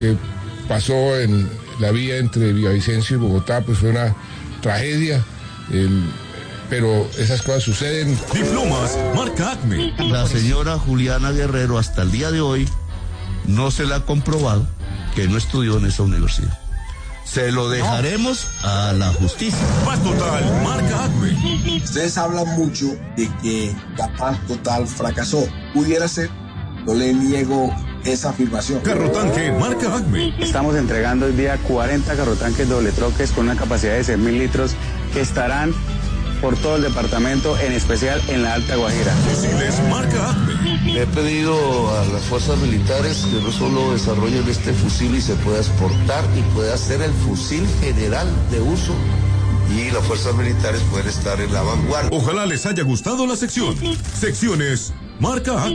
que pasó en la vía entre Villavicencio y Bogotá, pues fue una tragedia, pero esas cosas suceden. Diplomas, marca Acme. La señora Juliana Guerrero hasta el día de hoy no se le ha comprobado que no estudió en esa universidad. Se lo dejaremos a la justicia. Paz Total, marca Acme. Ustedes hablan mucho de que la Paz Total fracasó. Pudiera ser, no le niego esa afirmación. Carrotanque, marca Acme. Estamos entregando hoy día 40 carrotanques doble troques con una capacidad de 100.000 litros que estarán por todo el departamento, en especial en la Alta Guajira. Fusiles, marca Acme. He pedido a las fuerzas militares que no solo desarrollen este fusil y se pueda exportar y pueda ser el fusil general de uso, y las fuerzas militares pueden estar en la vanguardia. Ojalá les haya gustado la sección. Secciones, marca Acme.